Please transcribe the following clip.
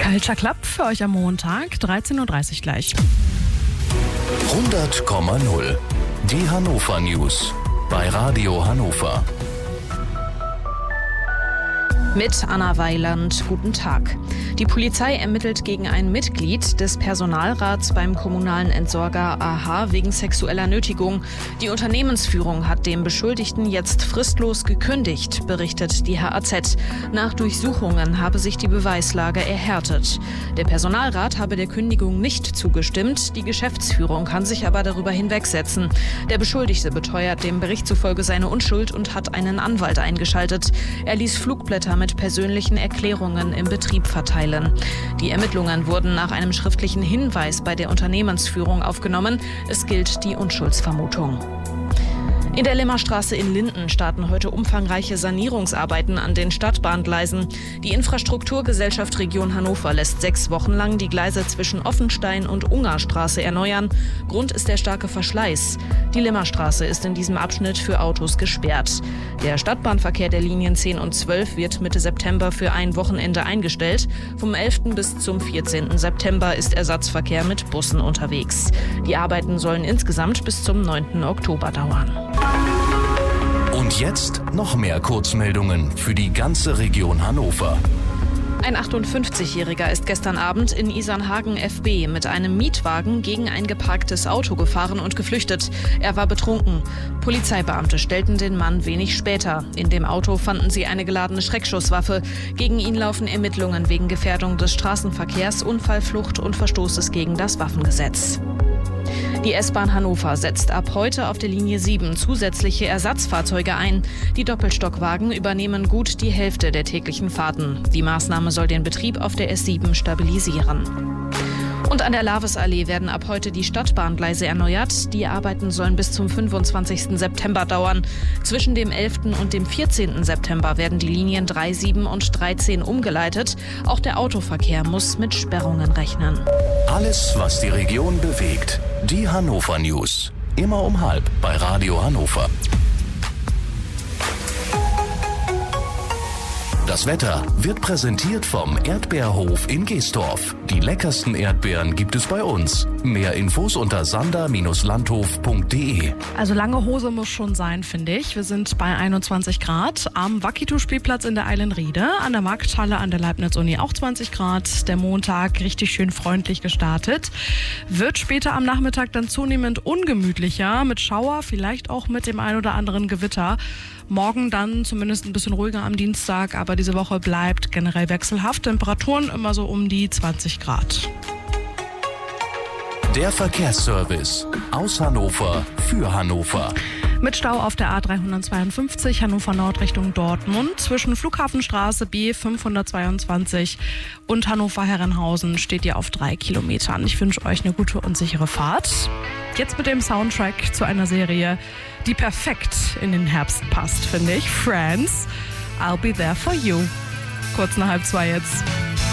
Culture Club für euch am Montag, 13.30 Uhr gleich. 100,0. Die Hannover News bei Radio Hannover. Mit Anna Weiland, guten Tag. Die Polizei ermittelt gegen ein Mitglied des Personalrats beim kommunalen Entsorger AH wegen sexueller Nötigung. Die Unternehmensführung hat dem Beschuldigten jetzt fristlos gekündigt, berichtet die HAZ. Nach Durchsuchungen habe sich die Beweislage erhärtet. Der Personalrat habe der Kündigung nicht zugestimmt, die Geschäftsführung kann sich aber darüber hinwegsetzen. Der Beschuldigte beteuert dem Bericht zufolge seine Unschuld und hat einen Anwalt eingeschaltet. Er ließ Flugblätter mit persönlichen Erklärungen im Betrieb verteilen. Die Ermittlungen wurden nach einem schriftlichen Hinweis bei der Unternehmensführung aufgenommen. Es gilt die Unschuldsvermutung. In der Limmerstraße in Linden starten heute umfangreiche Sanierungsarbeiten an den Stadtbahngleisen. Die Infrastrukturgesellschaft Region Hannover lässt 6 Wochen lang die Gleise zwischen Offenstein und Ungarstraße erneuern. Grund ist der starke Verschleiß. Die Limmerstraße ist in diesem Abschnitt für Autos gesperrt. Der Stadtbahnverkehr der Linien 10 und 12 wird Mitte September für ein Wochenende eingestellt. Vom 11. bis zum 14. September ist Ersatzverkehr mit Bussen unterwegs. Die Arbeiten sollen insgesamt bis zum 9. Oktober dauern. Und jetzt noch mehr Kurzmeldungen für die ganze Region Hannover. Ein 58-Jähriger ist gestern Abend in Isernhagen FB mit einem Mietwagen gegen ein geparktes Auto gefahren und geflüchtet. Er war betrunken. Polizeibeamte stellten den Mann wenig später. In dem Auto fanden sie eine geladene Schreckschusswaffe. Gegen ihn laufen Ermittlungen wegen Gefährdung des Straßenverkehrs, Unfallflucht und Verstoßes gegen das Waffengesetz. Die S-Bahn Hannover setzt ab heute auf der Linie 7 zusätzliche Ersatzfahrzeuge ein. Die Doppelstockwagen übernehmen gut die Hälfte der täglichen Fahrten. Die Maßnahme soll den Betrieb auf der S7 stabilisieren. Und an der Lavesallee werden ab heute die Stadtbahngleise erneuert. Die Arbeiten sollen bis zum 25. September dauern. Zwischen dem 11. und dem 14. September werden die Linien 3, 7 und 13 umgeleitet. Auch der Autoverkehr muss mit Sperrungen rechnen. Alles, was die Region bewegt. Die Hannover News. Immer um 12:30 bei Radio Hannover. Das Wetter wird präsentiert vom Erdbeerhof in Geestorf. Die leckersten Erdbeeren gibt es bei uns. Mehr Infos unter sander-landhof.de. Also lange Hose muss schon sein, finde ich. Wir sind bei 21 Grad am Wakitu-Spielplatz in der Eilenriede, an der Markthalle an der Leibniz-Uni auch 20 Grad. Der Montag richtig schön freundlich gestartet. Wird später am Nachmittag dann zunehmend ungemütlicher mit Schauer, vielleicht auch mit dem ein oder anderen Gewitter. Morgen dann zumindest ein bisschen ruhiger am Dienstag, aber diese Woche bleibt generell wechselhaft. Temperaturen immer so um die 20 Grad. Der Verkehrsservice aus Hannover für Hannover. Mit Stau auf der A352 Hannover Nord Richtung Dortmund. Zwischen Flughafenstraße B522 und Hannover-Herrenhausen steht ihr auf 3 Kilometern. Ich wünsche euch eine gute und sichere Fahrt. Jetzt mit dem Soundtrack zu einer Serie, die perfekt in den Herbst passt, finde ich. Friends, I'll be there for you. Kurz nach 1:30 jetzt.